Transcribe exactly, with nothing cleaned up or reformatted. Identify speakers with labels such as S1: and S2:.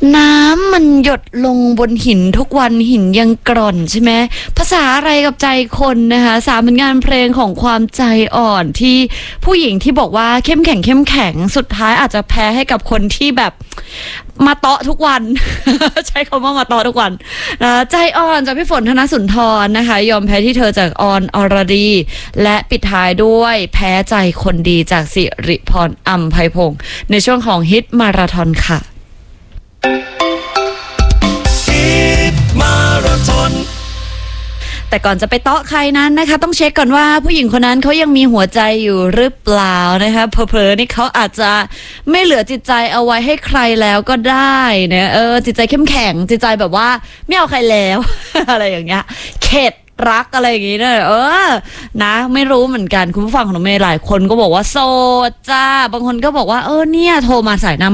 S1: น้ำมันหยดลงบนหินทุกวันหินยังกร่อนใช่ไหมภาษาอะไรกับใจคนนะคะสามผลงานเพลงของความใจอ่อนที่ผู้หญิงที่บอกว่าเข้มแข็งเข้มแข็งสุดท้ายอาจจะแพ้ให้กับคนที่แบบมาเตาะทุกวัน ใช้คำว่ามาเตาะทุกวันนะใจอ่อนจากพี่ฝนธนสุนทรนะคะยอมแพ้ที่เธอจากออนอรดีและปิดท้ายด้วยแพ้ใจคนดีจากสิริพรอัมไพพงศ์ในช่วงของฮิตมาราธอนค่ะแต่ก่อนจะไปเตาะใครนั้นนะคะต้องเช็คก่อนว่าผู้หญิงคนนั้นเขายังมีหัวใจอยู่หรือเปล่านะคะเผลอๆนี่เขาอาจจะไม่เหลือจิตใจเอาไว้ให้ใครแล้วก็ได้นะเออจิตใจเข้มแข็งจิตใจแบบว่าไม่เอาใครแล้ว อะไรอย่างเงี้ยเข็ดรักอะไรอย่างงี้เนี่ยเออนะไม่รู้เหมือนกันคุณผู้ฟังของหนูเมย์หลายคนก็บอกว่าโสดจ้าบางคนก็บอกว่าเออเนี่ยโทรมาสายหน้า